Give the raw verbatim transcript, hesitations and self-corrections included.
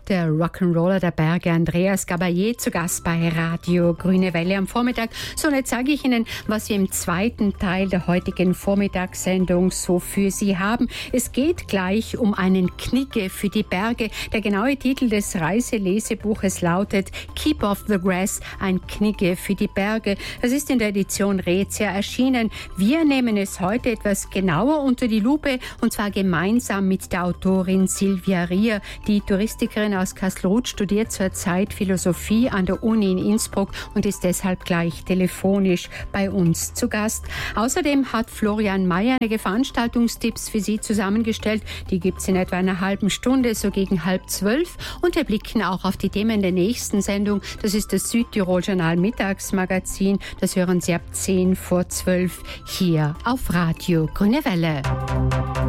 Der Rock'n'Roller der Berge Andreas Gabayé zu Gast bei Radio Grüne Welle am Vormittag. So, und jetzt sage ich Ihnen, was wir im zweiten Teil der heutigen Vormittagssendung so für Sie haben. Es geht gleich um einen Knigge für die Berge. Der genaue Titel des Reiselesebuches lautet Keep Off the Grass, ein Knigge für die Berge. Das ist in der Edition Raetia erschienen. Wir nehmen es heute etwas genauer unter die Lupe, und zwar gemeinsam mit der Autorin Silvia Rier. Die Touristikerin aus Kassel-Ruth studiert zurzeit Philosophie an der Uni in Innsbruck und ist deshalb gleich telefonisch bei uns zu Gast. Außerdem hat Florian Mayer einige Veranstaltungstipps für Sie zusammengestellt. Die gibt es in etwa einer halben Stunde, so gegen halb zwölf. Und wir blicken auch auf die Themen der nächsten Sendung. Das ist das Südtirol-Journal Mittagsmagazin. Das hören Sie ab zehn vor zwölf hier auf Radio Grüne Welle.